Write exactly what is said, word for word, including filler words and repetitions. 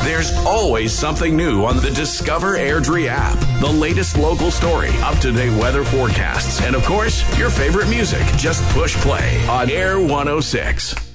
There's always something new on the Discover Airdrie app. The latest local story, up-to-date weather forecasts, and of course, your favorite music. Just push play on Air one oh six.